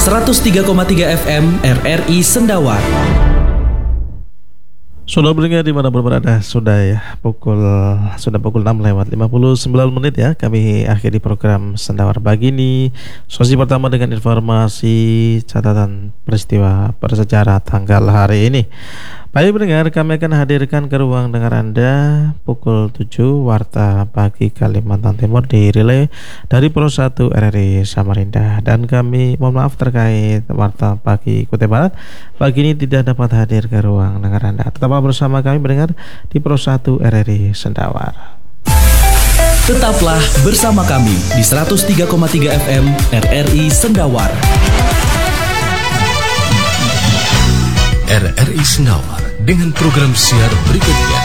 103,3 FM RRI Sendawar. Sudah berdengar di mana berada, sudah pukul 6:59 ya. Kami akhiri program Sendawar pagi ini. Sesi pertama dengan informasi catatan peristiwa bersejarah tanggal hari ini. Baik pendengar, kami akan hadirkan ke ruang dengar Anda pukul 7 Warta Pagi Kalimantan Timur dirilai dari Pro 1 RRI Samarinda. Dan kami mohon maaf terkait Warta Pagi Kutai Barat pagi ini tidak dapat hadir ke ruang dengar Anda. Tetaplah bersama kami mendengar di Pro 1 RRI Sendawar. Tetaplah bersama kami di 103,3 FM RRI Sendawar. RRI Sendawar dengan program siar berikutnya.